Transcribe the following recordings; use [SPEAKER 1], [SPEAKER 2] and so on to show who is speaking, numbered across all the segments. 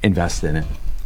[SPEAKER 1] invest in it.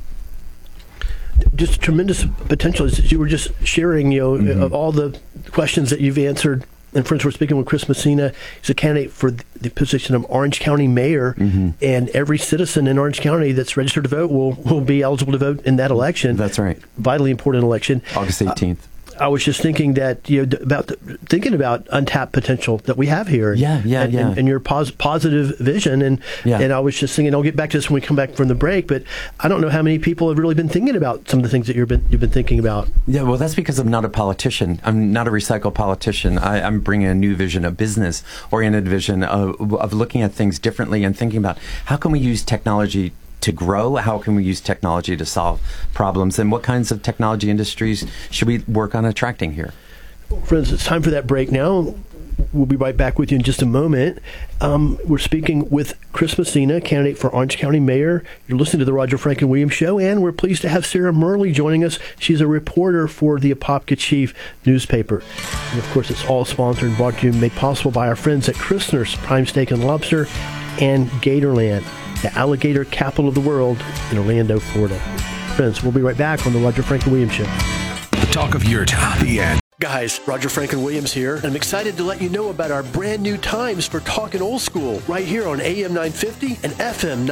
[SPEAKER 2] Just tremendous potential. As you were just sharing, of all the questions that you've answered. And friends, we're speaking with Chris Messina. He's a candidate for the position of Orange County Mayor, and every citizen in Orange County that's registered to vote will be eligible to vote in that election.
[SPEAKER 1] That's right.
[SPEAKER 2] Vitally important election.
[SPEAKER 1] August 18th.
[SPEAKER 2] I was just thinking that thinking about untapped potential that we have here. And your positive vision. And I was just thinking, I'll get back to this when we come back from the break. But I don't know how many people have really been thinking about some of the things that you've been thinking about.
[SPEAKER 1] Yeah, well, that's because I'm not a politician. I'm not a recycled politician. I'm bringing a new vision, a business-oriented vision of looking at things differently and thinking about how can we use technology to grow? How can we use technology to solve problems? And what kinds of technology industries should we work on attracting here?
[SPEAKER 2] Friends, it's time for that break now. We'll be right back with you in just a moment. We're speaking with Chris Messina, candidate for Orange County Mayor. You're listening to the Roger Franklin Williams Show, and we're pleased to have Sarah Murley joining us. She's a reporter for the Apopka Chief newspaper. And of course, it's all sponsored and brought to you, made possible by our friends at Christner's Prime Steak and Lobster and Gatorland, the alligator capital of the world in Orlando, Florida. Friends, we'll be right back on the Roger Franklin Williams Show.
[SPEAKER 3] The talk of your town, the end.
[SPEAKER 2] Guys, Roger Franklin Williams here, and I'm excited to let you know about our brand new times for Talkin' Old School right here on AM 950 and FM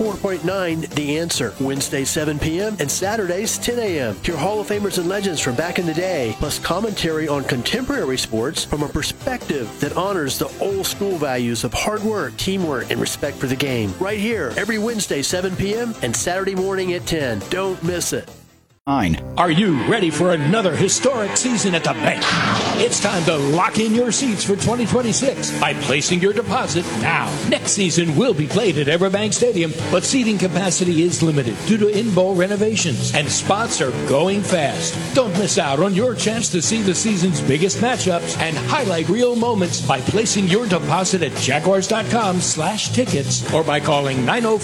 [SPEAKER 2] 94.9 The Answer. Wednesdays 7 p.m. and Saturdays 10 a.m. Hear Hall of Famers and legends from back in the day, plus commentary on contemporary sports from a perspective that honors the old school values of hard work, teamwork, and respect for the game. Right here, every Wednesday 7 p.m. and Saturday morning at 10. Don't miss it.
[SPEAKER 4] Are you ready for another historic season at the bank? It's time to lock in your seats for 2026 by placing your deposit now. Next season will be played at Everbank Stadium, but seating capacity is limited due to in-bowl renovations, and spots are going fast. Don't miss out on your chance to see the season's biggest matchups and highlight real moments by placing your deposit at Jaguars.com/tickets or by calling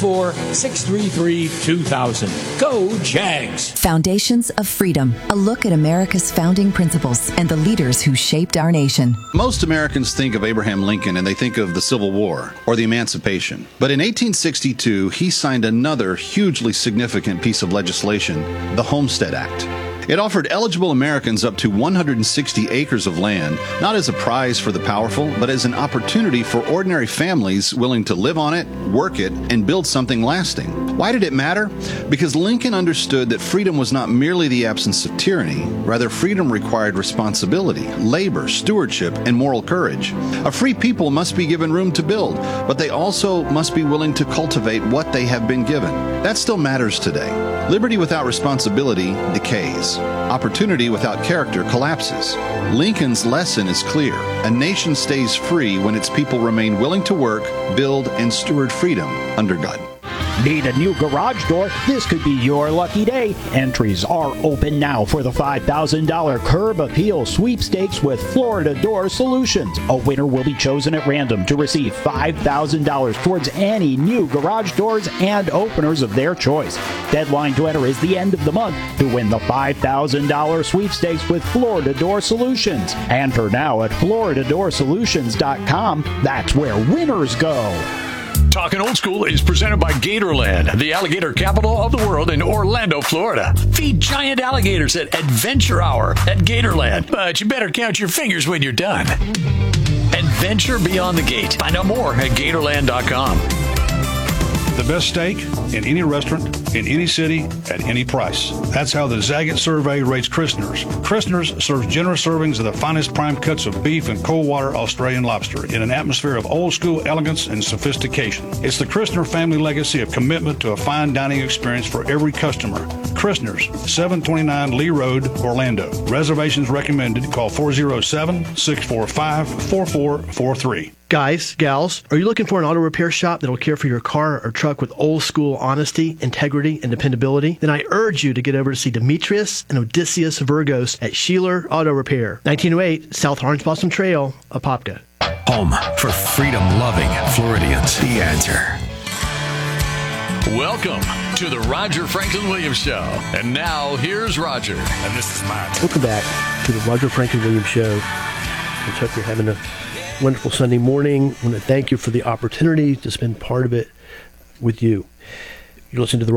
[SPEAKER 4] 904-633-2000. Go Jags!
[SPEAKER 5] Foundations of Freedom, a look at America's founding principles and the leaders who shaped our nation.
[SPEAKER 6] Most Americans think of Abraham Lincoln and they think of the Civil War or the Emancipation. But in 1862, he signed another hugely significant piece of legislation, the Homestead Act. It offered eligible Americans up to 160 acres of land, not as a prize for the powerful, but as an opportunity for ordinary families willing to live on it, work it, and build something lasting. Why did it matter? Because Lincoln understood that freedom was not merely the absence of tyranny. Rather, freedom required responsibility, labor, stewardship, and moral courage. A free people must be given room to build, but they also must be willing to cultivate what they have been given. That still matters today. Liberty without responsibility decays. Opportunity without character collapses. Lincoln's lesson is clear. A nation stays free when its people remain willing to work, build, and steward freedom under God.
[SPEAKER 7] Need a new garage door? This could be your lucky day. Entries are open now for the $5,000 Curb Appeal Sweepstakes with Florida Door Solutions. A winner will be chosen at random to receive $5,000 towards any new garage doors and openers of their choice. Deadline to enter is the end of the month to win the $5,000 sweepstakes with Florida Door Solutions. Enter now at FloridaDoorSolutions.com. That's where winners go.
[SPEAKER 3] Talking Old School is presented by Gatorland, the alligator capital of the world in Orlando, Florida. Feed giant alligators at Adventure Hour at Gatorland, but you better count your fingers when you're done. Adventure beyond the gate. Find out more at Gatorland.com.
[SPEAKER 8] The best steak in any restaurant, in any city, at any price. That's how the Zagat survey rates Christner's. Christner's serves generous servings of the finest prime cuts of beef and cold water Australian lobster in an atmosphere of old school elegance and sophistication. It's the Christner family legacy of commitment to a fine dining experience for every customer. Christner's, 729 Lee Road, Orlando. Reservations recommended. Call 407-645-4443.
[SPEAKER 2] Guys, gals, are you looking for an auto repair shop that'll care for your car or truck with old school honesty, integrity, and dependability? Then I urge you to get over to see Demetrius and Odysseus Virgos at Sheeler Auto Repair, 1908 South Orange Blossom Trail, Apopka.
[SPEAKER 3] Home for freedom-loving Floridians. The Answer. Welcome to the Roger Franklin Williams Show. And now, here's Roger. And this is Matt.
[SPEAKER 2] Welcome back to the Roger Franklin Williams Show. I hope you're having a wonderful Sunday morning. I want to thank you for the opportunity to spend part of it with you. You listen to the